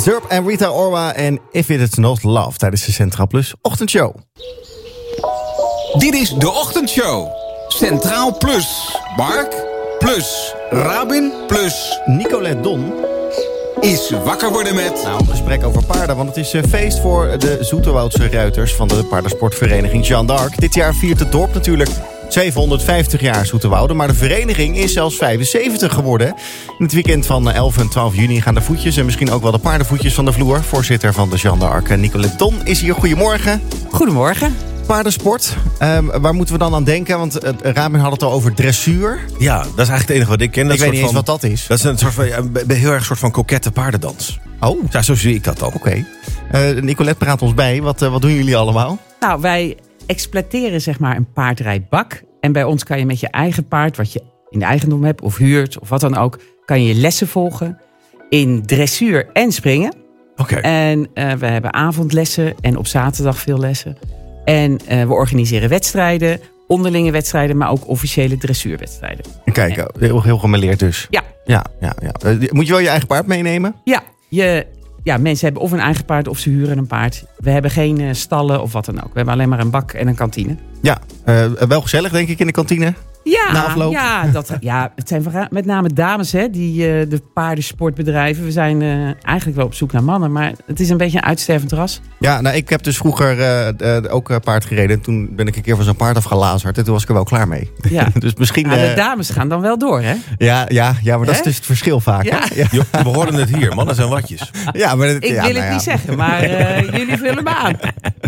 Zurp en Rita Ora en If It's Not Love tijdens de Centraal Plus ochtendshow. Dit is de ochtendshow. Centraal Plus. Mark plus Rabin plus Nicolette Don is wakker worden met... een gesprek over paarden, want het is feest voor de Zoeterwoudse ruiters van de paardensportvereniging Jeanne d'Arc. Dit jaar viert het dorp natuurlijk 750 jaar Zoeterwoude, maar de vereniging is zelfs 75 geworden. In het weekend van 11 en 12 juni gaan de voetjes en misschien ook wel de paardenvoetjes van de vloer. Voorzitter van de Jeanne d'Arc, Nicolette Don, is hier. Goedemorgen. Goedemorgen. Paardensport, waar moeten we dan aan denken? Want Rabin had het al over dressuur. Ja, dat is eigenlijk het enige wat ik ken. Ik weet niet eens wat dat is. Dat is een soort van, heel erg soort van kokette paardendans. Oh. Ja, zo zie ik dat dan. Oké. Nicolette praat ons bij. Wat doen jullie allemaal? Nou, wij exploiteren zeg maar een paardrijbak. En bij ons kan je met je eigen paard, wat je in de eigendom hebt of huurt of wat dan ook, kan je lessen volgen in dressuur en springen. Oké. En we hebben avondlessen en op zaterdag veel lessen. En we organiseren wedstrijden, onderlinge wedstrijden, maar ook officiële dressuurwedstrijden. Kijk, heel gemêleerd dus. Ja. Ja. Moet je wel je eigen paard meenemen? Ja, mensen hebben of een eigen paard of ze huren een paard. We hebben geen stallen of wat dan ook. We hebben alleen maar een bak en een kantine. Ja, wel gezellig denk ik in de kantine. Na afloop. Het zijn met name dames die de paardensportbedrijven. We zijn eigenlijk wel op zoek naar mannen, maar het is een beetje een uitstervend ras. Ja, nou ik heb dus vroeger ook paard gereden. Toen ben ik een keer van zo'n paard afgelazerd en toen was ik er wel klaar mee. Ja. Dus misschien... de dames gaan dan wel door, hè? Ja, maar dat is dus het verschil vaak. Ja. Hè? Ja. We horen het hier, mannen zijn watjes. Ja, maar Ik wil het niet zeggen, maar jullie vullen me aan.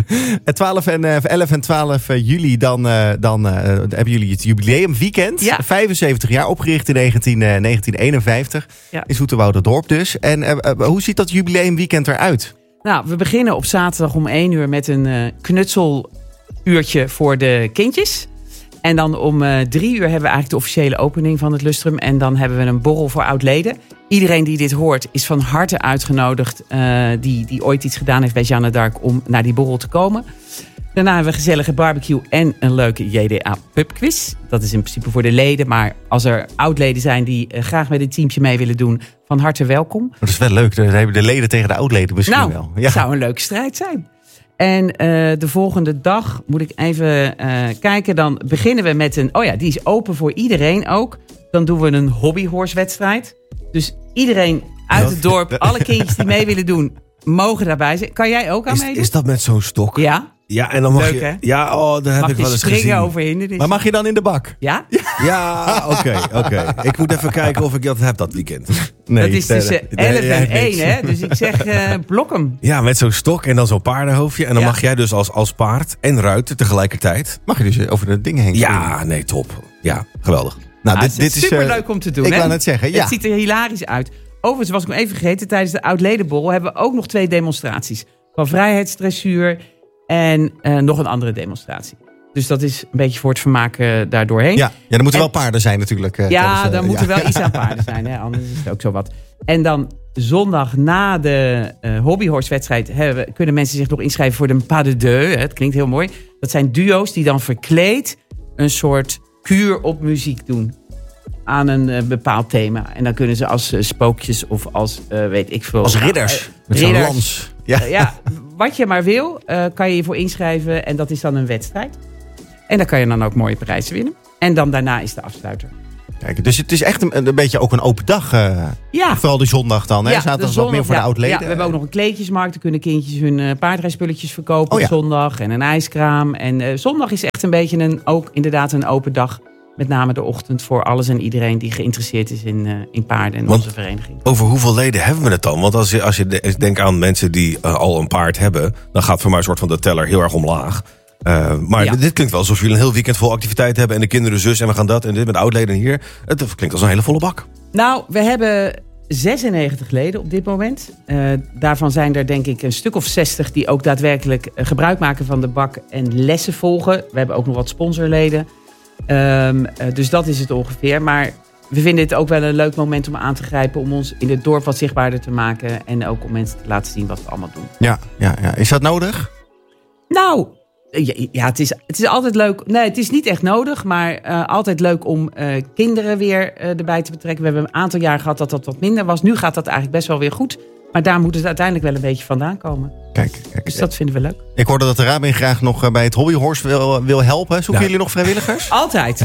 11 en 12 juli, dan hebben jullie het jubileumweekend. Ja. 75 jaar, opgericht in 1951. Ja. In Zoeterwoude dorp dus. En hoe ziet dat jubileumweekend eruit? Nou, we beginnen op zaterdag om 1 uur met een knutseluurtje voor de kindjes. En dan om 3 uur hebben we eigenlijk de officiële opening van het lustrum. En dan hebben we een borrel voor oud-leden. Iedereen die dit hoort is van harte uitgenodigd die ooit iets gedaan heeft bij Jeanne d'Arc om naar die borrel te komen. Daarna hebben we een gezellige barbecue en een leuke JDA pubquiz. Dat is in principe voor de leden, maar als er oud-leden zijn die graag met het teamje mee willen doen, van harte welkom. Dat is wel leuk, dan hebben de leden tegen de oud-leden misschien wel. Ja. Het zou een leuke strijd zijn. En de volgende dag, moet ik even kijken, dan beginnen we met die is open voor iedereen ook. Dan doen we een hobbyhorsewedstrijd. Dus iedereen uit het dorp, alle kindjes die mee willen doen, mogen daarbij zijn. Kan jij ook aan meedoen? Is dat met zo'n stok? Ja. Ja, en dan mag leuk, je... Hè? Ja, daar heb ik wel eens springen gezien. over hindernissen. Maar mag je dan in de bak? Ja? Ja, oké. Ik moet even kijken of ik dat heb dat weekend. Nee, dat is tussen 11 en 1, hè? Dus ik zeg, blok hem. Ja, met zo'n stok en dan zo'n paardenhoofdje. En dan mag jij dus als paard en ruiter tegelijkertijd. Mag je dus over de dingen heen? Ja, nee, top. Ja, geweldig. Nou, dit is superleuk om te doen. Ik hè? wou net zeggen, ja. Het ziet er hilarisch uit. Overigens was ik nog even vergeten, tijdens de oud-ledenborrel hebben we ook nog 2 demonstraties. Van vrijheidsdressuur en nog een andere demonstratie. Dus dat is een beetje voor het vermaak daardoorheen. Ja, er moeten wel paarden zijn natuurlijk. Dan moet er wel iets aan paarden zijn. Hè? Anders is het ook zo wat. En dan zondag na de hobbyhorsewedstrijd kunnen mensen zich nog inschrijven voor de pas de deux. Het klinkt heel mooi. Dat zijn duo's die dan verkleed een soort kuur op muziek doen. Aan een bepaald thema. En dan kunnen ze als spookjes of als, weet ik veel. Als ridders. Met zo'n lans. Ja, wat je maar wil, kan je je voor inschrijven. En dat is dan een wedstrijd. En dan kan je dan ook mooie prijzen winnen. En dan daarna is de afsluiter. Kijk, dus het is echt een beetje ook een open dag. Vooral de zondag dan. Hè? Zaterdag is wat meer voor de oud-leden. Ja, we hebben ook nog een kleedjesmarkt. Dan kunnen kindjes hun paardrijspulletjes verkopen op zondag. En een ijskraam. En zondag is echt een beetje ook inderdaad een open dag. Met name de ochtend voor alles en iedereen die geïnteresseerd is in paarden en onze vereniging. Over hoeveel leden hebben we het dan? Want als je denkt aan mensen die al een paard hebben, dan gaat voor mij een soort van de teller heel erg omlaag. Maar dit klinkt wel alsof jullie een heel weekend vol activiteit hebben en de kinderen zus en we gaan dat en dit met oud-leden hier. Het klinkt als een hele volle bak. Nou, we hebben 96 leden op dit moment. Daarvan zijn er denk ik een stuk of 60 die ook daadwerkelijk gebruik maken van de bak en lessen volgen. We hebben ook nog wat sponsorleden. Dus dat is het ongeveer. Maar we vinden het ook wel een leuk moment om aan te grijpen om ons in het dorp wat zichtbaarder te maken. En ook om mensen te laten zien wat we allemaal doen. Ja. Is dat nodig? Nou, ja, het is altijd leuk. Nee, het is niet echt nodig, maar altijd leuk om kinderen weer erbij te betrekken. We hebben een aantal jaar gehad dat wat minder was. Nu gaat dat eigenlijk best wel weer goed. Maar daar moet het uiteindelijk wel een beetje vandaan komen. Kijk, Dus dat vinden we leuk. Ik hoorde dat de Rabin graag nog bij het Hobbyhorse wil helpen. Zoeken jullie nog vrijwilligers? Altijd.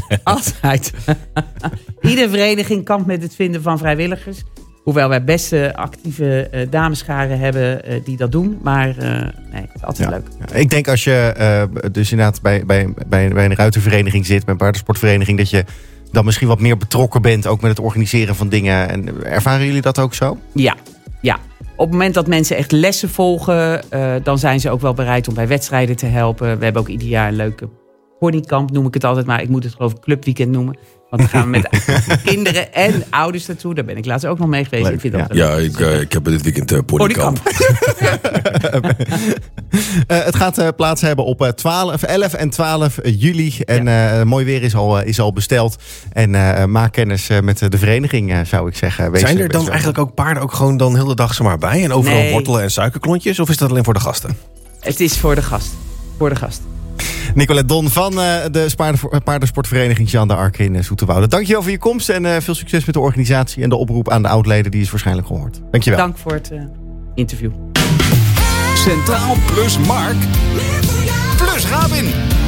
Iedere vereniging kampt met het vinden van vrijwilligers. Hoewel wij best actieve damescharen hebben die dat doen. Maar het is altijd leuk. Ja, ik denk als je dus inderdaad bij een ruitervereniging zit, bij een paardensportvereniging, dat je dan misschien wat meer betrokken bent, ook met het organiseren van dingen. En ervaren jullie dat ook zo? Ja. Op het moment dat mensen echt lessen volgen, dan zijn ze ook wel bereid om bij wedstrijden te helpen. We hebben ook ieder jaar een leuke ponykamp, noem ik het altijd maar. Ik moet het geloof ik clubweekend noemen. Want dan gaan we met kinderen en ouders naartoe. Daar ben ik laatst ook nog mee geweest. Leuk, ik vind dat leuk. Ik heb dit weekend ponykamp. Het gaat plaats hebben op 11 en 12 juli. En mooi weer is al besteld. En maak kennis met de vereniging, zou ik zeggen. Zijn er dan eigenlijk ook paarden ook gewoon dan heel de dag zomaar bij? En overal wortelen en suikerklontjes? Of is dat alleen voor de gasten? Het is voor de gast. Nicolette Don van de paardensportvereniging Jeanne d'Arc in Zoeterwoude. Dankjewel voor je komst en veel succes met de organisatie en de oproep aan de oudleden. Die is waarschijnlijk gehoord. Dankjewel. Dank voor het interview. Centraal plus Mark plus Rabin.